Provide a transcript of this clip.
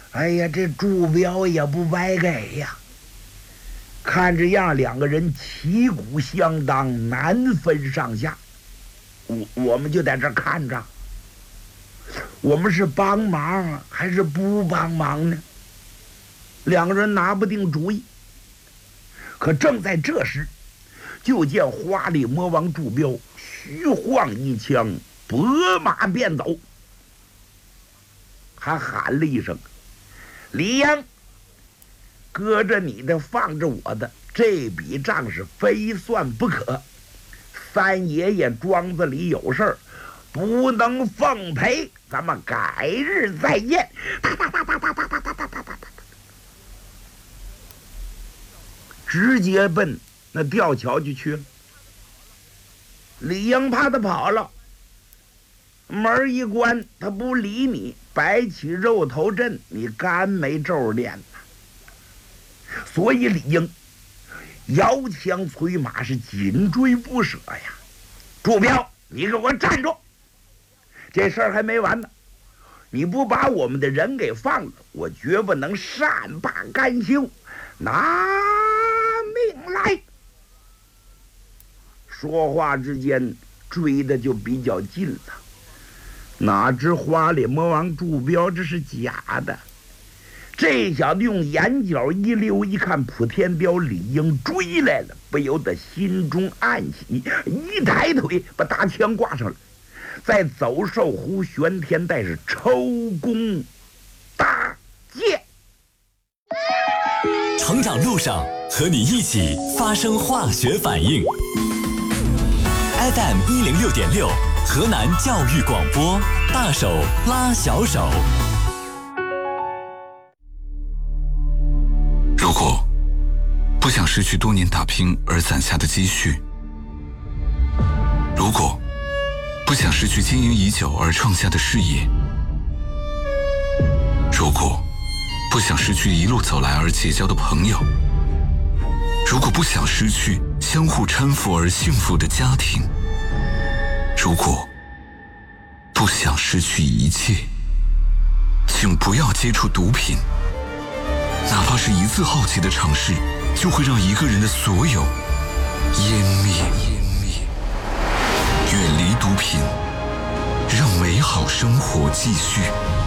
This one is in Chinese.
哎呀，这朱标也不白给呀！看这样，两个人旗鼓相当，难分上下。我们就在这儿看着，我们是帮忙还是不帮忙呢？两个人拿不定主意。可正在这时，就见华丽魔王朱标虚晃一枪，拨马便走，还喊了一声：“李阳，搁着你的，放着我的，这笔账是非算不可。三爷爷庄子里有事儿，不能奉陪，咱们改日再见。”直接奔那吊桥就去了。李英怕他跑了，门一关，他不理你，摆起肉头阵，你干没咒练呐。所以李英摇枪催马，是紧追不舍呀。朱标，你给我站住！这事儿还没完呢，你不把我们的人给放了，我绝不能善罢甘休，拿命来！说话之间，追的就比较近了。哪知华丽魔王朱标这是假的，这小子用眼角一溜，一看普天雕李英追来了，不由得心中暗喜，一抬腿把大枪挂上了，在走兽湖玄天带是抽弓搭箭。 成长路上和你一起发生化学反应。FM 106.6，河南教育广播，大手拉小手。 如果不想失去多年打拼而攒下的积蓄，如果不想失去经营已久而创下的事业，如果不想失去一路走来而结交的朋友，如果不想失去相互搀扶而幸福的家庭，如果不想失去一切，请不要接触毒品。哪怕是一次好奇的尝试，就会让一个人的所有湮灭。远离毒品，让美好生活继续。